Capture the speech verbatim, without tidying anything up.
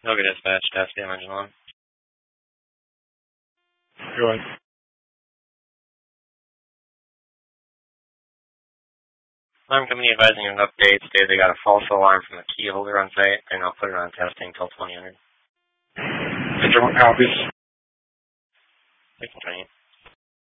No good dispatch, dash damage on. Go ahead. Alarm company advising an update. Stated they got a false alarm from a key holder on site, and I'll put it on testing until twenty hundred. Copies. Thank you,